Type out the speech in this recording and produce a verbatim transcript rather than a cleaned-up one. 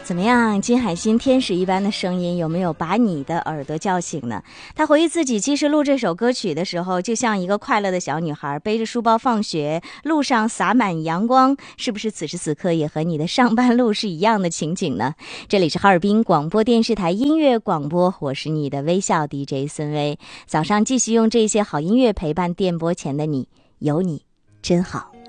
怎么样，金海心天使一般的声音有没有把你的耳朵叫醒呢？他回忆自己其实录这首歌曲的时候，就像一个快乐的小女孩，背着书包放学，路上洒满阳光，是不是此时此刻也和你的上班路是一样的情景呢？这里是哈尔滨广播电视台音乐广播，我是你的微笑 D J 孙薇。早上继续用这些好音乐陪伴电波前的你，有你真好。